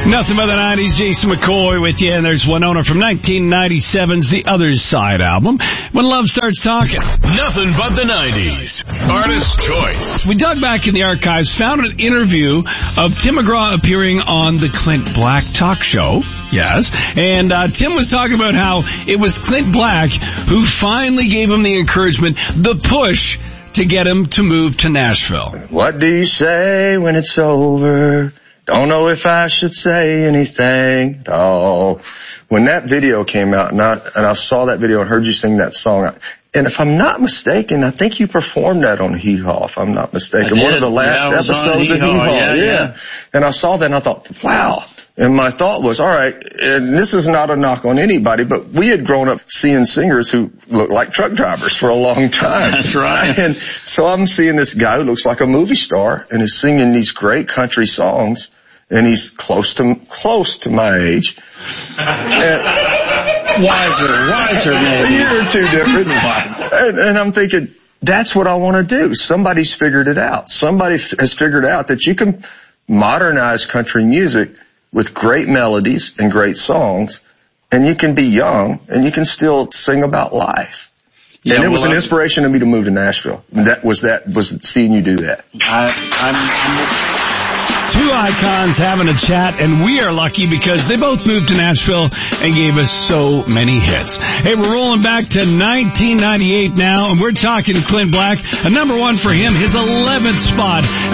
Nothing but the 90s, Jason McCoy with you, and there's Winona from 1997's The Other Side album, When Love Starts Talking. Nothing but the 90s. Artist choice. We dug back in the archives, found an interview of Tim McGraw appearing on the Clint Black talk show. Yes. And Tim was talking about how it was Clint Black who finally gave him the encouragement, the push, to get him to move to Nashville. What do you say when it's over? Don't know if I should say anything at all. When that video came out, and I saw that video and heard you sing that song, and if I'm not mistaken, I think you performed that on Hee Haw, if I'm not mistaken. One of the last episodes of Hee Haw. Yeah. And I saw that and I thought, wow. And my thought was, all right, and this is not a knock on anybody, but we had grown up seeing singers who looked like truck drivers for a long time. That's right. And so I'm seeing this guy who looks like a movie star and is singing these great country songs, and he's close to my age. Wiser maybe. A year or two difference. And I'm thinking, that's what I want to do. Somebody's figured it out. Somebody has figured out that you can modernize country music with great melodies and great songs, and you can be young, and you can still sing about life. Yeah, and it was an inspiration to me to move to Nashville. That was seeing you do that. Two icons having a chat, and we are lucky because they both moved to Nashville and gave us so many hits. Hey, we're rolling back to 1998 now, and we're talking Clint Black, a number one for him, his 11th spot.